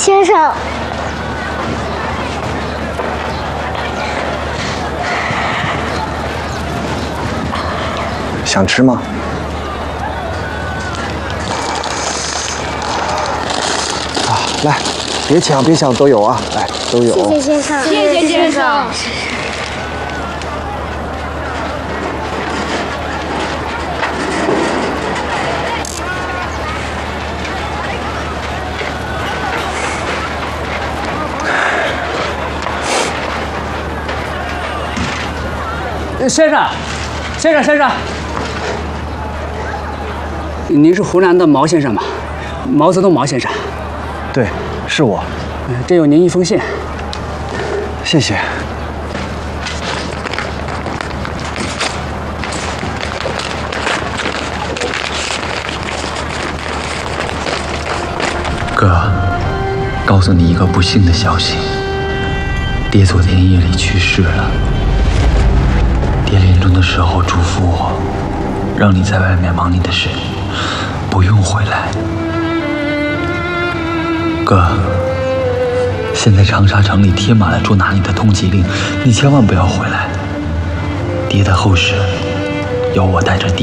先生， 想吃吗？啊，来，别抢，别抢，都有啊，来，都有。 谢谢先生， 谢谢先生。 先生，先生，您是湖南的毛先生吗？毛泽东毛先生。 对，是我。 这有您一封信。 谢谢。 哥，告诉你一个不幸的消息，爹昨天夜里去世了。爹临终的时候嘱咐我，让你在外面忙你的事，不用回来。哥，现在长沙城里贴满了捉拿你的通缉令，你千万不要回来。爹的后事由我带着爹。